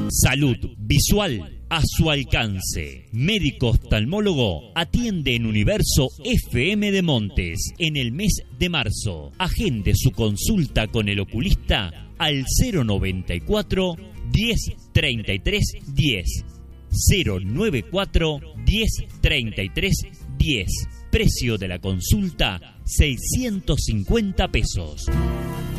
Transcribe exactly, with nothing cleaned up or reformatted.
Salud visual a su alcance. Médico oftalmólogo atiende en Universo F M de Montes en el mes de marzo. Agende su consulta con el oculista al cero noventa y cuatro, diez, treinta y tres, diez. cero noventa y cuatro, diez, treinta y tres, diez. Precio de la consulta, seiscientos cincuenta pesos.